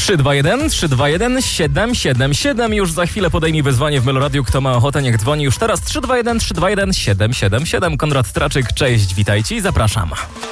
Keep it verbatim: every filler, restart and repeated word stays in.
trzy dwa jeden, trzy dwa jeden, siedem siedem siedem. Już za chwilę podejmij wyzwanie w Meloradiu. Kto ma ochotę, niech dzwoni już teraz. trzy dwa jeden, trzy dwa jeden, siedem siedem siedem. Konrad Traczyk, cześć, witajcie i zapraszam.